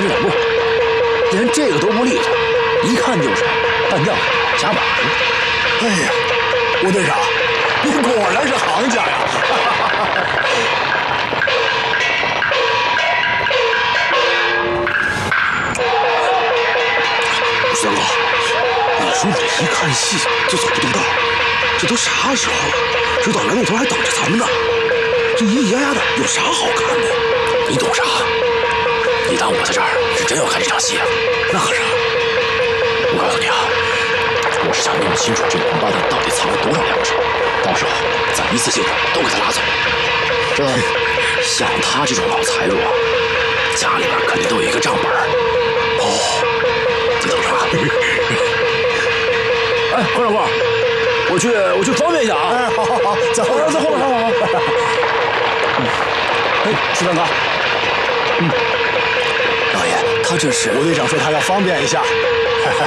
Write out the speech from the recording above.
点路，连这个都不厉害，一看就是半吊子夹板子。 哎呀，吴队长，你果然是行家呀！ 三哥，你说你这一看戏就走不动道，这都啥时候了？知道来路头还等着咱们呢，这咿咿呀呀的有啥好看的？ 你懂啥？你当我在这儿是真要看这场戏啊？ 那可是。 我告诉你啊，我是想弄清楚这王八蛋到底藏了多少粮食，到时候咱一次性都给他拉走。这像他这种老财主啊，家里边肯定都有一个账本。哦，你懂啥？哎，关长官，我去方便一下啊！ 哎，好，在后边， 在后边，好。哎，石大哥，老爷，他这是吴队长说他要方便一下。